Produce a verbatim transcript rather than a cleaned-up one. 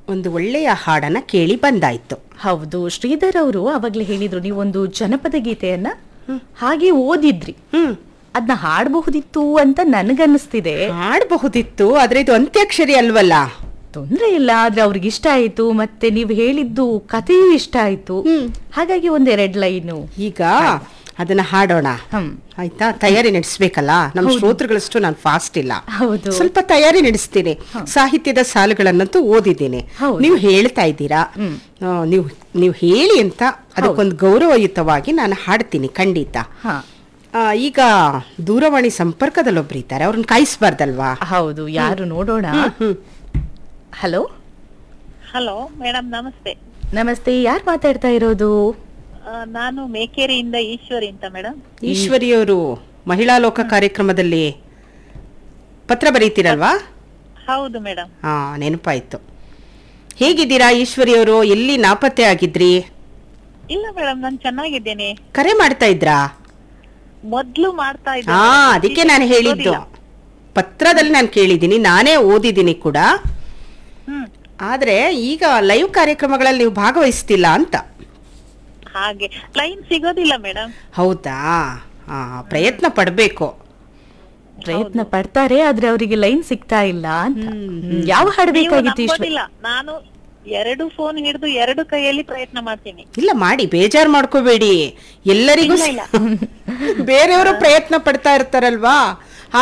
ಒಂದು ಒಳ್ಳೆಯ ಹಾಡನ್ನ ಕೇಳಿ ಬಂದಾಯ್ತು. ಹೌದು, ಶ್ರೀಧರ್ ಅವರು ಅವಾಗ್ಲೇ ಹೇಳಿದ್ರು ನೀವೊಂದು ಜನಪದ ಗೀತೆಯನ್ನ ಹಾಗೆ ಓದಿದ್ರಿ. ಹ್ಮ್ ಅದನ್ನ ಹಾಡಬಹುದಿತ್ತು ಅಂತ ನನಗನ್ನಿಸ್ತಿದೆ. ಹಾಡಬಹುದಿತ್ತು, ಆದ್ರೆ ಇದು ಅಂತ್ಯಾಕ್ಷರಿ ಅಲ್ವಲ್ಲ. ತೊಂದ್ರೆ ಇಲ್ಲ, ಆದ್ರೆ ಅವ್ರಿಗೆ ಇಷ್ಟ ಆಯ್ತು, ಮತ್ತೆ ನೀವು ಹೇಳಿದ್ದು ಕಥೆಯೂ ಇಷ್ಟ ಆಯ್ತು. ಹಾಗಾಗಿ ಒಂದೆರಡ್ ಲೈನು ಈಗ ಅದನ್ನ ಹಾಡೋಣ. ಹ್ಮ್ ಆಯ್ತಾ? ತಯಾರಿ ನಡೆಸ್ಬೇಕಲ್ಲ. ನಮ್ಮ ಶ್ರೋತೃಗಳಷ್ಟು ನಾನು ಫಾಸ್ಟ್ ಇಲ್ಲ, ಹೌದು. ಸ್ವಲ್ಪ ತಯಾರಿ ನಡೆಸ್ತೀನಿ. ಸಾಹಿತ್ಯದ ಸಾಲುಗಳನ್ನಂತೂ ಓದಿದ್ದೀನಿ. ನೀವು ಹೇಳ್ತಾ ಇದ್ದೀರಾ, ನೀವು ನೀವು ಹೇಳಿ ಅಂತ ಅದಕ್ಕೊಂದು ಗೌರವಯುತವಾಗಿ ನಾನು ಹಾಡ್ತೀನಿ ಖಂಡಿತ. ಈಗ ದೂರವಾಣಿ ಸಂಪರ್ಕದಲ್ಲಿ ಒಬ್ರು ಇದ್ದಾರೆ, ಅವ್ರನ್ನ ಕಾಯಿಸ್ಬಾರ್ದಲ್ವಾ? ಹೌದು, ಯಾರು ನೋಡೋಣ. ಹಲೋ ಹಲೋ ಮೇಡಮ್, ನಮಸ್ತೆ. ನಮಸ್ತೆ, ಯಾರು ಮಾತಾಡ್ತಾ ಇರೋದು? ನಾನು ಮೇಕೇರಿಯಿಂದ ಈಶ್ವರಿ ಅಂತ ಮೇಡಮ್. ಈಶ್ವರಿಯವರು ಮಹಿಳಾ ಲೋಕ ಕಾರ್ಯಕ್ರಮದಲ್ಲಿ ಪತ್ರ ಬರೀತೀರಲ್ವಾ? ಹೌದು ಮೇಡಮ್. ಹಾ, ನೆನಪಾಯ್ತು. ಹೇಗಿದ್ದೀರಾ ಈಶ್ವರಿಯವರು? ಎಲ್ಲಿ ನಾಪತ್ತೆ ಆಗಿದ್ರಿ? ಇಲ್ಲ ಮೇಡಮ್, ನಾನು ಚೆನ್ನಾಗಿದ್ದೇನೆ. ಕರೆ ಮಾಡ್ತಾ ಇದ್ರಾ? ಮೊದ್ಲು ಮಾಡ್ತಾ ಇದ್ದೆ. ಹಾ, ಅದಕ್ಕೆ ನಾನು ಹೇಳಿದ್ದು. ಪತ್ರದಲ್ಲಿ ನಾನು ಕೇಳಿದ್ದೀನಿ, ನಾನೇ ಓದಿದ್ದೀನಿ ಕೂಡ. ಹ್ಮ್ ಆದ್ರೆ ಈಗ ಲೈವ್ ಕಾರ್ಯಕ್ರಮಗಳಲ್ಲಿ ನೀವು ಭಾಗವಹಿಸ್ತಿಲ್ಲ ಅಂತ. ಹಾಗೆ ಲೈನ್ ಸಿಗೋದಿಲ್ಲ ಮೇಡಮ್. ಹೌದಾ? ಹಾ, ಪ್ರಯತ್ನ ಪಡ್ಬೇಕು. ಪ್ರಯತ್ನ ಪಡ್ತಾರೆ, ಆದ್ರೆ ಅವರಿಗೆ ಲೈನ್ ಸಿಗ್ತಾ ಇಲ್ಲ ಅಂತ. ಯಾವ ಹಾಡಬೇಕಾಗಿತ್ತು? ಇಲ್ಲ, ನಾನು ಎರಡು ಫೋನ್ ಹಿಡಿದು ಎರಡು ಕೈಯಲ್ಲಿ ಪ್ರಯತ್ನ ಮಾಡ್ತೀನಿ. ಇಲ್ಲ, ಮಾಡಿ, ಬೇಜಾರ್ ಮಾಡ್ಕೋಬೇಡಿ. ಎಲ್ಲರಿಗೂ ಬೇರೆಯವರು ಪ್ರಯತ್ನ ಪಡ್ತಾ ಇರ್ತಾರಲ್ವಾ,